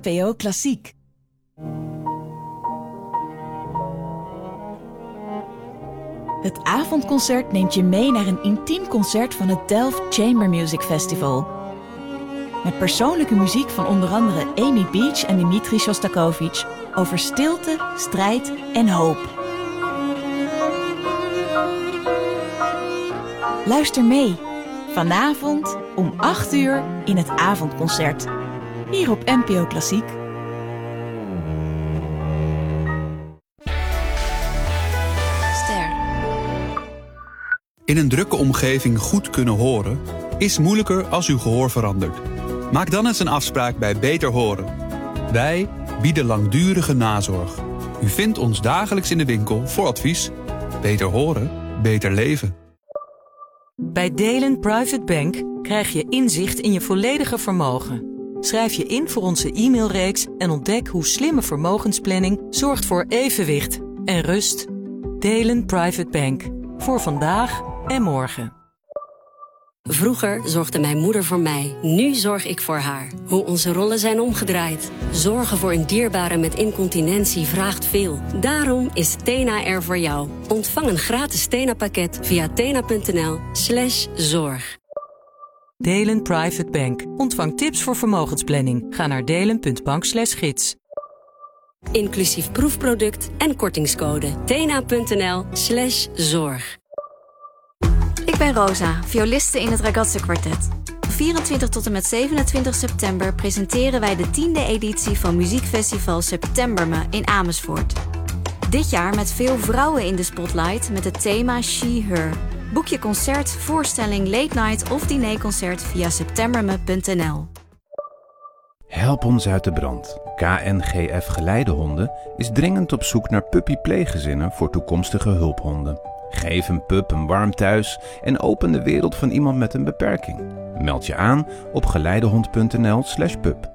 NPO Klassiek. Het avondconcert neemt je mee naar een intiem concert van het Delft Chamber Music Festival. Met persoonlijke muziek van onder andere Amy Beach en Dmitri Shostakovich over stilte, strijd en hoop. Luister mee. Vanavond om 8 uur in het avondconcert. Hier op NPO Klassiek. Ster. In een drukke omgeving goed kunnen horen is moeilijker als uw gehoor verandert. Maak dan eens een afspraak bij Beter Horen. Wij bieden langdurige nazorg. U vindt ons dagelijks in de winkel voor advies. Beter horen, beter leven. Bij Delen Private Bank krijg je inzicht in je volledige vermogen. Schrijf je in voor onze e-mailreeks en ontdek hoe slimme vermogensplanning zorgt voor evenwicht en rust. Delen Private Bank. Voor vandaag en morgen. Vroeger zorgde mijn moeder voor mij. Nu zorg ik voor haar. Hoe onze rollen zijn omgedraaid. Zorgen voor een dierbare met incontinentie vraagt veel. Daarom is Tena er voor jou. Ontvang een gratis Tena-pakket via tena.nl/zorg. Delen Private Bank. Ontvang tips voor vermogensplanning. Ga naar delen.bank/gids. Inclusief proefproduct en kortingscode. tena.nl/zorg. Ik ben Rosa, violiste in het Ragazze Quartet. Van 24 tot en met 27 september presenteren wij de 10e editie van muziekfestival Septemberme in Amersfoort. Dit jaar met veel vrouwen in de spotlight met het thema She-Her. Boek je concert, voorstelling, late night of dinerconcert via septemberme.nl. Help ons uit de brand. KNGF Geleidehonden is dringend op zoek naar puppypleeggezinnen voor toekomstige hulphonden. Geef een pup een warm thuis en open de wereld van iemand met een beperking. Meld je aan op geleidehond.nl/pup.